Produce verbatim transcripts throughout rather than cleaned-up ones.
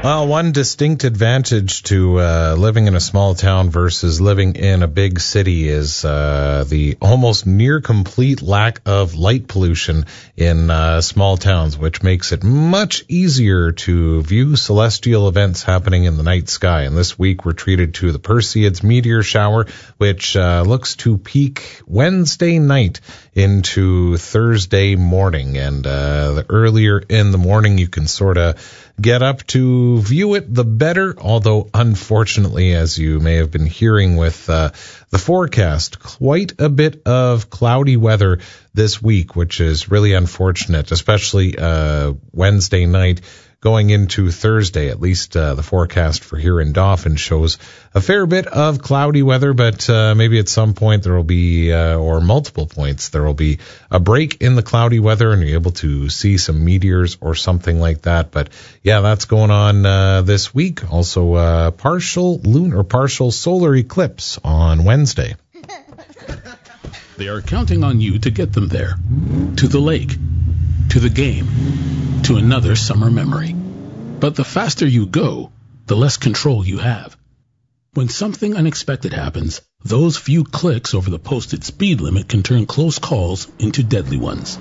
Well, one distinct advantage to uh, living in a small town versus living in a big city is uh, the almost near complete lack of light pollution in uh, small towns, which makes it much easier to view celestial events happening in the night sky. And this week we're treated to the Perseids meteor shower, which uh, looks to peak Wednesday night into Thursday morning. And uh, the earlier in the morning you can sort of get up to view it, the better. Although, unfortunately, as you may have been hearing with uh, the forecast, quite a bit of cloudy weather this week, which is really unfortunate, especially uh, Wednesday night going into Thursday. At least uh, the forecast for here in Dauphin shows a fair bit of cloudy weather, but uh, maybe at some point there will be, uh, or multiple points, there will be a break in the cloudy weather and you're able to see some meteors or something like that. But yeah, that's going on uh, this week. Also, uh, partial lunar or partial solar eclipse on Wednesday. They are counting on you to get them there, to the lake, to the game, to another summer memory. But the faster you go, the less control you have. When something unexpected happens, those few clicks over the posted speed limit can turn close calls into deadly ones.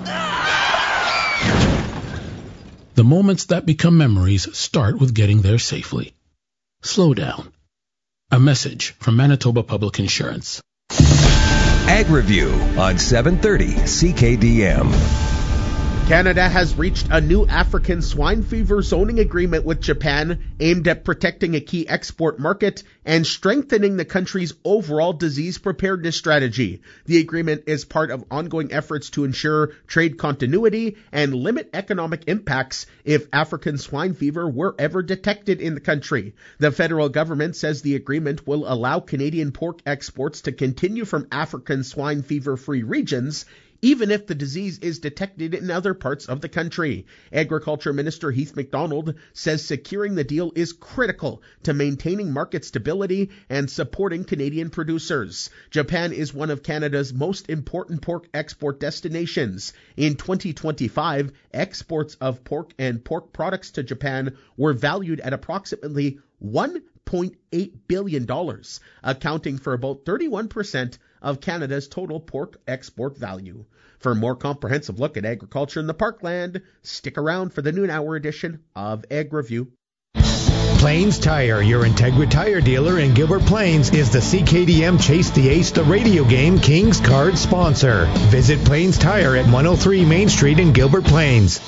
The moments that become memories start with getting there safely. Slow down. A message from Manitoba Public Insurance. Ag Review on seven thirty C K D M. Canada has reached a new African swine fever zoning agreement with Japan aimed at protecting a key export market and strengthening the country's overall disease preparedness strategy. The agreement is part of ongoing efforts to ensure trade continuity and limit economic impacts if African swine fever were ever detected in the country. The federal government says the agreement will allow Canadian pork exports to continue from African swine fever-free regions, even if the disease is detected in other parts of the country. Agriculture Minister Heath MacDonald says securing the deal is critical to maintaining market stability and supporting Canadian producers. Japan is one of Canada's most important pork export destinations. In twenty twenty-five, exports of pork and pork products to Japan were valued at approximately one point eight billion dollars, accounting for about thirty-one percent of Canada's total pork export value. For a more comprehensive look at agriculture in the Parkland, stick around for the noon hour edition of Ag Review. Plains Tire, your Integra Tire dealer in Gilbert Plains, is the C K D M Chase the Ace, the radio game Kings Card sponsor. Visit Plains Tire at one oh three Main Street in Gilbert Plains.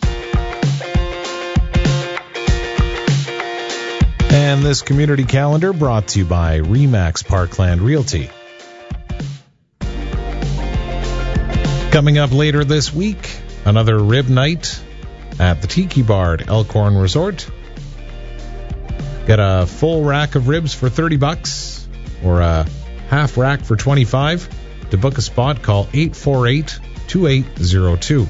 And this community calendar brought to you by Remax Parkland Realty. Coming up later this week, another rib night at the Tiki Bar at Elkhorn Resort. Get a full rack of ribs for thirty bucks or a half rack for twenty-five. To book a spot, call eight four eight, two eight zero two.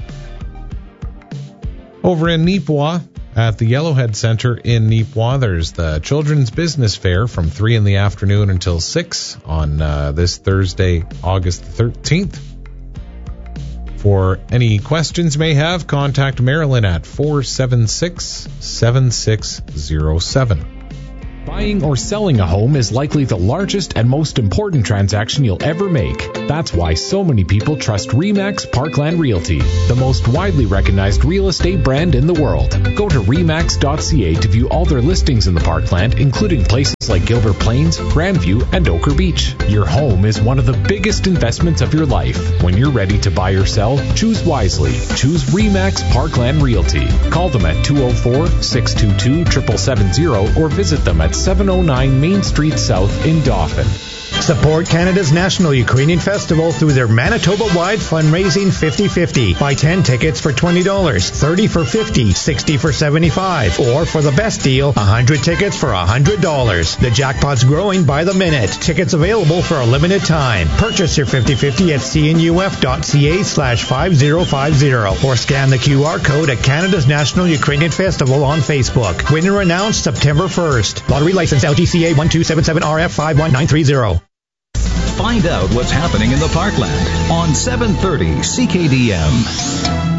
Over in Neepawa, at the Yellowhead Center in Neepawa, there's the Children's Business Fair from three in the afternoon until six on uh, this Thursday, August thirteenth. For any questions you may have, contact Marilyn at four seven six, seven six zero seven. Buying or selling a home is likely the largest and most important transaction you'll ever make. That's why so many people trust Remax Parkland Realty, the most widely recognized real estate brand in the world. Go to remax dot c a to view all their listings in the Parkland, including places like Gilbert Plains, Grandview, and Ocher Beach. Your home is one of the biggest investments of your life. When you're ready to buy or sell, choose wisely. Choose Remax Parkland Realty. Call them at two oh four, six two two, seven seven seven zero or visit them at seven oh nine Main Street South in Dauphin. Support Canada's National Ukrainian Festival through their Manitoba-wide fundraising fifty fifty. Buy ten tickets for twenty dollars, thirty for fifty dollars, sixty for seventy-five dollars, or for the best deal, one hundred tickets for one hundred dollars. The jackpot's growing by the minute. Tickets available for a limited time. Purchase your fifty fifty at c n u f dot c a slash five zero five zero or scan the Q R code at Canada's National Ukrainian Festival on Facebook. Winner announced September first. Lottery license L G C A one two seven seven R F five one nine three zero. Find out what's happening in the Parkland on seven thirty C K D M.